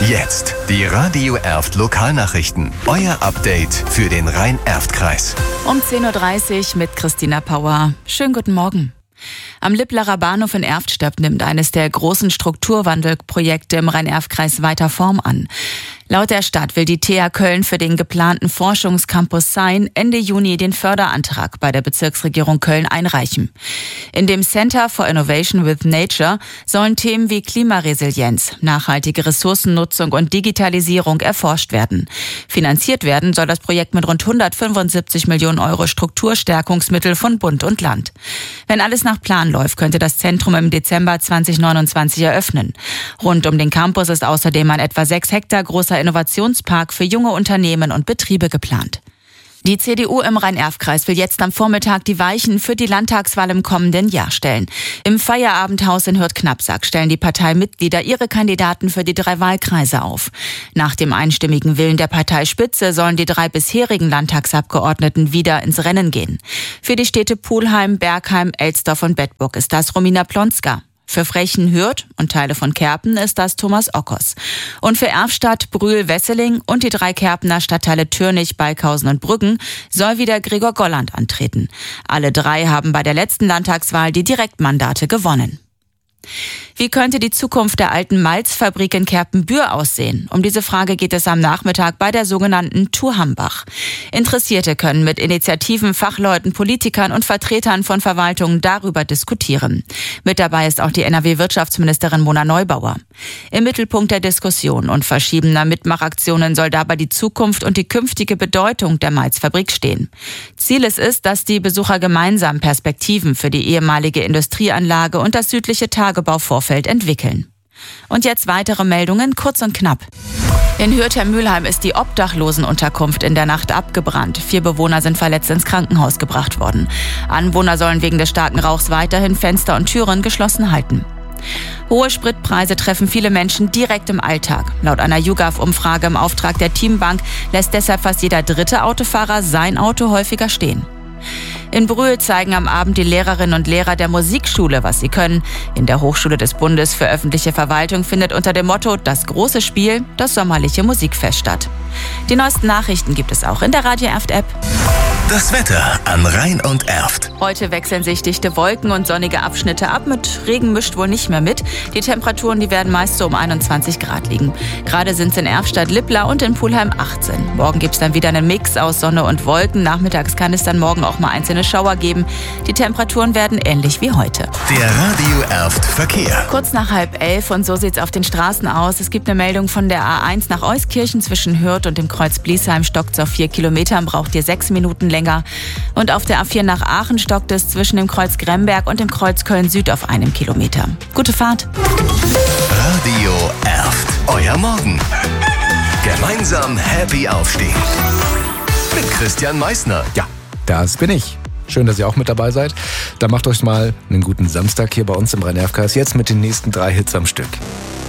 Jetzt die Radio Erft Lokalnachrichten. Euer Update für den Rhein-Erft-Kreis. Um 10.30 Uhr mit Christina Pauer. Schönen guten Morgen. Am Lipplerer Bahnhof in Erftstadt nimmt eines der großen Strukturwandelprojekte im Rhein-Erft-Kreis weiter Form an. Laut der Stadt will die TH Köln für den geplanten Forschungscampus Sein Ende Juni den Förderantrag bei der Bezirksregierung Köln einreichen. In dem Center for Innovation with Nature sollen Themen wie Klimaresilienz, nachhaltige Ressourcennutzung und Digitalisierung erforscht werden. Finanziert werden soll das Projekt mit rund 175 Millionen Euro Strukturstärkungsmittel von Bund und Land. Wenn alles nach Plan läuft, könnte das Zentrum im Dezember 2029 eröffnen. Rund um den Campus ist außerdem ein etwa 6 Hektar großer Innovationspark für junge Unternehmen und Betriebe geplant. Die CDU im Rhein-Erft-Kreis will jetzt am Vormittag die Weichen für die Landtagswahl im kommenden Jahr stellen. Im Feierabendhaus in Hürth-Knappsack stellen die Parteimitglieder ihre Kandidaten für die 3 Wahlkreise auf. Nach dem einstimmigen Willen der Parteispitze sollen die 3 bisherigen Landtagsabgeordneten wieder ins Rennen gehen. Für die Städte Pulheim, Bergheim, Elsdorf und Bedburg ist das Romina Plonska. Für Frechen, Hürth und Teile von Kerpen ist das Thomas Ockos. Und für Erftstadt, Brühl, Wesseling und die 3 Kerpener Stadtteile Türnich, Balkhausen und Brüggen soll wieder Gregor Golland antreten. Alle 3 haben bei der letzten Landtagswahl die Direktmandate gewonnen. Wie könnte die Zukunft der alten Malzfabrik in Kerpenbühr aussehen? Um diese Frage geht es am Nachmittag bei der sogenannten Tour Hambach. Interessierte können mit Initiativen, Fachleuten, Politikern und Vertretern von Verwaltungen darüber diskutieren. Mit dabei ist auch die NRW-Wirtschaftsministerin Mona Neubauer. Im Mittelpunkt der Diskussion und verschiedener Mitmachaktionen soll dabei die Zukunft und die künftige Bedeutung der Malzfabrik stehen. Ziel ist, dass die Besucher gemeinsam Perspektiven für die ehemalige Industrieanlage und das südliche Tagebauvorfeld entwickeln. Und jetzt weitere Meldungen, kurz und knapp. In Hürth-Mülheim ist die Obdachlosenunterkunft in der Nacht abgebrannt. 4 Bewohner sind verletzt ins Krankenhaus gebracht worden. Anwohner sollen wegen des starken Rauchs weiterhin Fenster und Türen geschlossen halten. Hohe Spritpreise treffen viele Menschen direkt im Alltag. Laut einer YouGov-Umfrage im Auftrag der Teambank lässt deshalb fast jeder 3. Autofahrer sein Auto häufiger stehen. In Brühl zeigen am Abend die Lehrerinnen und Lehrer der Musikschule, was sie können. In der Hochschule des Bundes für öffentliche Verwaltung findet unter dem Motto Das große Spiel das sommerliche Musikfest statt. Die neuesten Nachrichten gibt es auch in der Radio Erft-App. Das Wetter an Rhein und Erft. Heute wechseln sich dichte Wolken und sonnige Abschnitte ab. Mit Regen mischt wohl nicht mehr mit. Die Temperaturen, die werden meist so um 21 Grad liegen. Gerade sind es in Erftstadt, Lippla und in Pulheim 18. Morgen gibt es dann wieder einen Mix aus Sonne und Wolken. Nachmittags kann es dann morgen auch mal einzelne Schauer geben. Die Temperaturen werden ähnlich wie heute. Der Radio Erft Verkehr. Kurz nach 10:30 und so sieht es auf den Straßen aus. Es gibt eine Meldung von der A1 nach Euskirchen zwischen Hürth und dem Kreuz Bliesheim. Stockt es auf 4 Kilometern, braucht ihr 6 Minuten länger. Und auf der A4 nach Aachen stockt es zwischen dem Kreuz Gremberg und dem Kreuz Köln-Süd auf 1 Kilometer. Gute Fahrt. Radio Erft. Euer Morgen. Gemeinsam happy aufstehen. Mit Christian Meissner. Ja, das bin ich. Schön, dass ihr auch mit dabei seid. Dann macht euch mal einen guten Samstag hier bei uns im Rhein-Erft-Kreis. Jetzt mit den nächsten 3 Hits am Stück.